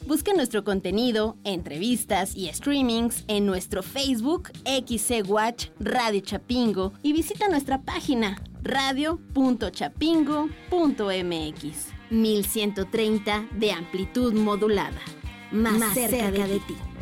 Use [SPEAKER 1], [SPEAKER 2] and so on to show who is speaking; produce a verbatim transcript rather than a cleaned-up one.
[SPEAKER 1] Busca nuestro contenido, entrevistas y streamings en nuestro Facebook X C Watch Radio Chapingo y visita nuestra página radio punto chapingo punto m x. mil ciento treinta de amplitud modulada. Más, Más cerca, cerca de, de ti.